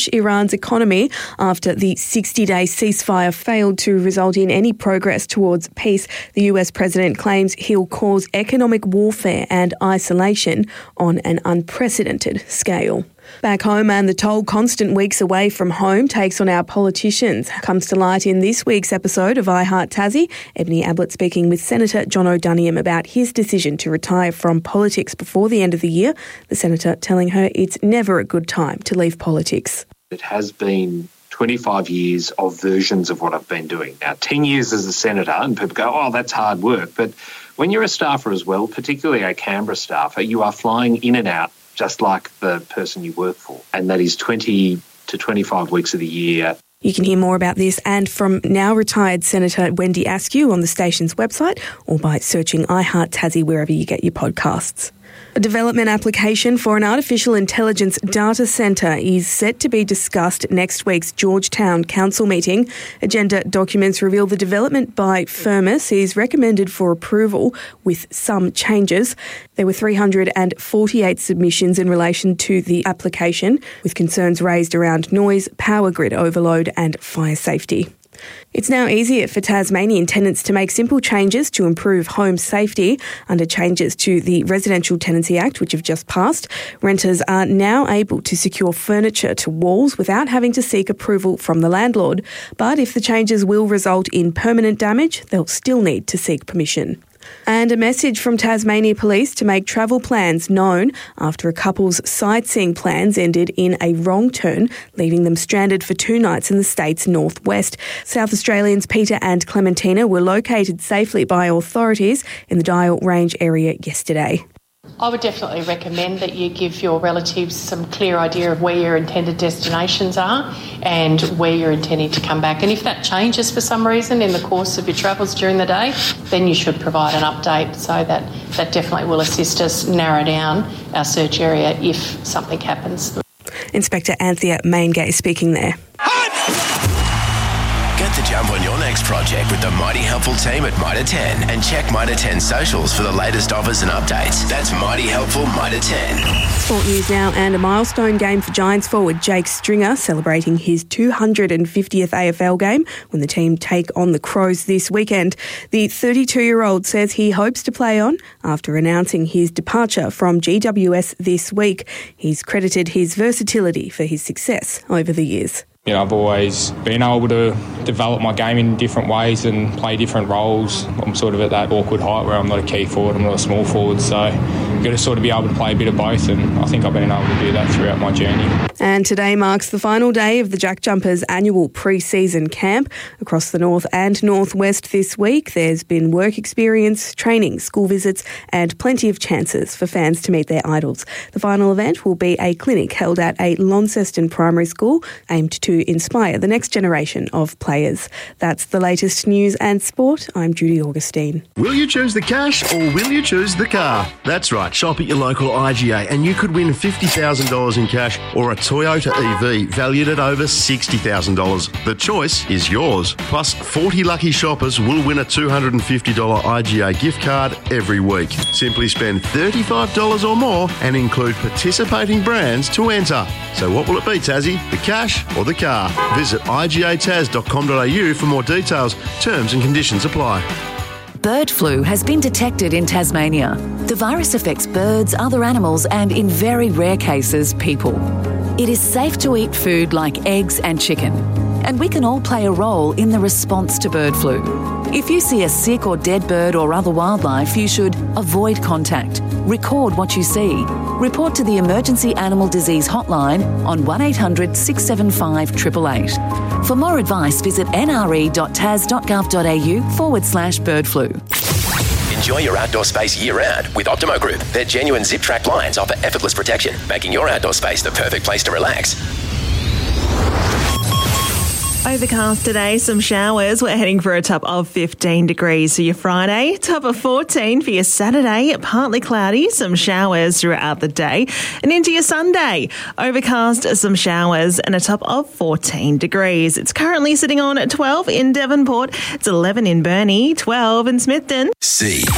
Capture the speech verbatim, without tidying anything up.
crush Iran's economy after the sixty-day ceasefire failed to result in any progress towards peace. The U S president claims he'll cause economic warfare and isolation on an unprecedented scale. Back home, and the toll constant weeks away from home takes on our politicians comes to light in this week's episode of I Heart Tassie. Ebony Ablett speaking with Senator John O'Duniam about his decision to retire from politics before the end of the year. The Senator telling her it's never a good time to leave politics. It has been twenty-five years of versions of what I've been doing. Now, ten years as a senator, and people go, oh, that's hard work. But when you're a staffer as well, particularly a Canberra staffer, you are flying in and out just like the person you work for. And that is twenty to twenty-five weeks of the year. You can hear more about this and from now retired Senator Wendy Askew on the station's website or by searching I Heart Tassie wherever you get your podcasts. A development application for an artificial intelligence data centre is set to be discussed next week's Georgetown Council meeting. Agenda documents reveal the development by Firmus is recommended for approval with some changes. There were three hundred forty-eight submissions in relation to the application, with concerns raised around noise, power grid overload and fire safety. It's now easier for Tasmanian tenants to make simple changes to improve home safety. Under changes to the Residential Tenancy Act, which have just passed, renters are now able to secure furniture to walls without having to seek approval from the landlord. But if the changes will result in permanent damage, they'll still need to seek permission. And a message from Tasmania Police to make travel plans known after a couple's sightseeing plans ended in a wrong turn, leaving them stranded for two nights in the state's northwest. South Australians Peter and Clementina were located safely by authorities in the Dial Range area yesterday. I would definitely recommend that you give your relatives some clear idea of where your intended destinations are and where you're intending to come back. And if that changes for some reason in the course of your travels during the day, then you should provide an update, so that that definitely will assist us narrow down our search area if something happens. Inspector Anthea Maingay speaking there. Get the jump on your next project with the Mighty Helpful team at Mitre ten and check Mitre ten socials for the latest offers and updates. That's Mighty Helpful Mitre ten. Sport news now, and a milestone game for Giants forward Jake Stringer celebrating his two hundred fiftieth A F L game when the team take on the Crows this weekend. The thirty-two-year-old says he hopes to play on after announcing his departure from G W S this week. He's credited his versatility for his success over the years. You know, I've always been able to develop my game in different ways and play different roles. I'm sort of at that awkward height where I'm not a key forward, I'm not a small forward, so I've got to sort of be able to play a bit of both, and I think I've been able to do that throughout my journey. And today marks the final day of the Jack Jumpers annual pre-season camp. Across the north and northwest this week, there's been work experience, training, school visits and plenty of chances for fans to meet their idols. The final event will be a clinic held at a Launceston primary school aimed to inspire the next generation of players. That's the latest news and sport. I'm Judy Augustine. Will you choose the cash or will you choose the car? That's right, shop at your local I G A and you could win fifty thousand dollars in cash or a Toyota E V valued at over sixty thousand dollars. The choice is yours. Plus, forty lucky shoppers will win a two hundred fifty dollars I G A gift card every week. Simply spend thirty-five dollars or more and include participating brands to enter. So what will it be, Tassie? The cash or the car? Visit I G A tas dot com dot a u for more details. Terms and conditions apply. Bird flu has been detected in Tasmania. The virus affects birds, other animals and, in very rare cases, people. It is safe to eat food like eggs and chicken, and we can all play a role in the response to bird flu. If you see a sick or dead bird or other wildlife, you should avoid contact, record what you see, report to the Emergency Animal Disease Hotline on one eight hundred six seven five eight eight eight. For more advice, visit nre.tas.gov.au forward slash bird flu. Enjoy your outdoor space year-round with Optimo Group. Their genuine zip-track blinds offer effortless protection, making your outdoor space the perfect place to relax. Overcast today, some showers. We're heading for a top of fifteen degrees for your Friday, top of fourteen for your Saturday, partly cloudy, some showers throughout the day, and into your Sunday, overcast, some showers and a top of fourteen degrees. It's currently sitting on at twelve in Devonport, it's eleven in Burnie, twelve in Smithton. See.